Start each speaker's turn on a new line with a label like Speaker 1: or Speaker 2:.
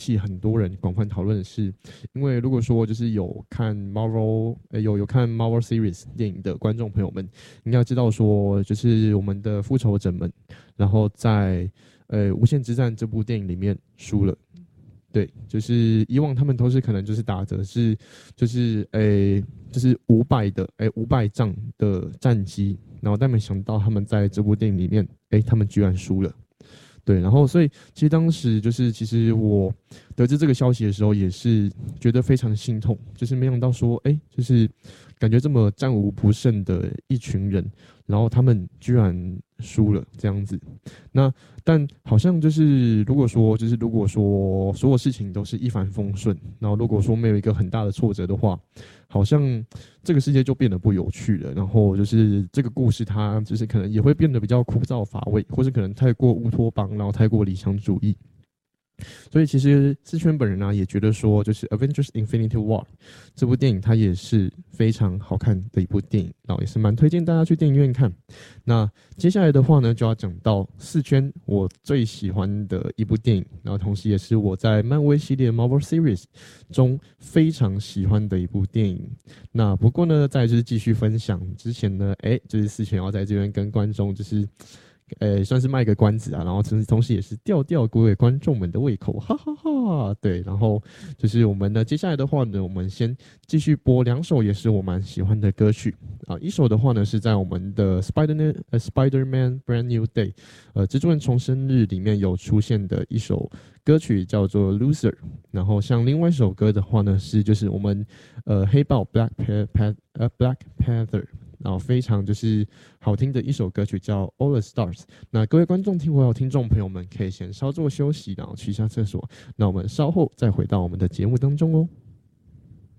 Speaker 1: 起很多人广泛讨论的是，因为如果说就是有看 Marvel，有看 Marvel Series 电影的观众朋友们，应该知道说，就是我们的复仇者们，然后在无限之战这部电影里面输了。对，就是以往他们都是可能就是打着是就是500仗的战绩，然后但没想到他们在这部电影里面，他们居然输了。对，然后所以其实当时就是其实我得知这个消息的时候，也是觉得非常的心痛，就是没想到说，就是感觉这么战无不胜的一群人，然后他们居然输了这样子。那但好像就是如果说所有事情都是一帆风顺，然后如果说没有一个很大的挫折的话，好像这个世界就变得不有趣了。然后就是这个故事它就是可能也会变得比较枯燥乏味，或是可能太过乌托邦，然后太过理想主义。所以其实思圈本人啊也觉得说，就是《Avengers Infinity War》这部电影，它也是非常好看的一部电影，然后也是蛮推荐大家去电影院看。那接下来的话呢，就要讲到四圈我最喜欢的一部电影，然后同时也是我在漫威系列 Marvel Series 中非常喜欢的一部电影。那不过呢，在就是继续分享之前呢，就是四圈要在这边跟观众就是。算是卖个关子啊，然后同时也是吊各位观众们的胃口，哈哈哈。对，然后就是我们呢，接下来的话呢，我们先继续播2首也是我蛮喜欢的歌曲啊。一首的话呢，是在我们的 Spider-Man Brand New Day，蜘蛛人重生日里面有出现的一首歌曲叫做 Loser。然后像另外一首歌的话呢，是就是我们黑豹 Black Panther。然后非常就是好听的一首歌曲叫《All the Stars》。那各位观众听众朋友们，可以先稍作休息，然后去一下厕所。那我们稍后再回到我们的节目当中哦。